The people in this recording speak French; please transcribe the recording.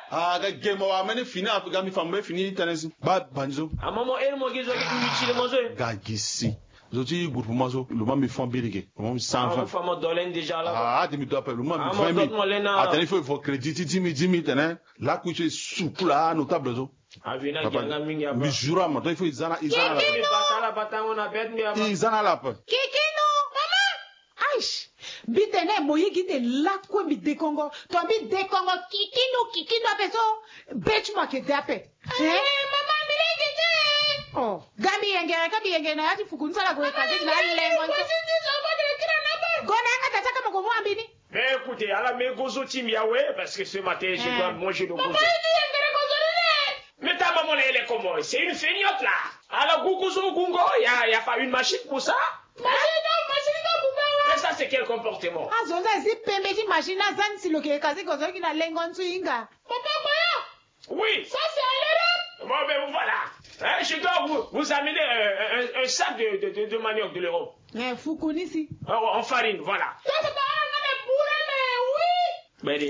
Ah, game wa mene fini Afrika mi fambe fini tenesi. Ba banjo. A maman elle mo gizo ki michile mozo. Gagisi. Zoti groupe mazo le mami fambirike. Le mami sans fin. Famo dolen déjà là. Ah, demi doit pas le mami 20 000. Attends, il faut crédit 10 000 tenez. Là que tu es souple notable zo. Avina ganga mingi aba. Mi jura mo il faut izana la batango na bet mi aba. Izana la pa. Kikino mama. Aish. Bitene moyi gite la ko mi de Congo. To mi de Congo kikino apeso. Betch mo ke dape. Mama mi legite. Oh, Gabi yenge na yati fukunza la goe kazi na lengo. Gona nga tata kama gomo ambini. Mais écoutez, à la mégozo timiawe parce que ce matin je dois manger le gozo. Mais ta maman elle est comment? C'est une feignotte là. À la gogozo gungo, y a pas une machine pour ça? Mais ça c'est quel comportement? Ah zonza si pembe machine na zan si lo ke kazi gozo ki na lengo nsuinga. Papa koyo. Oui. Ça c'est à l'Europe. Bon ben voilà. Hein, je dois vous amener un sac de manioc de l'Europe. Foukounisi. En farine, voilà. Ça c'est pas un mais oui.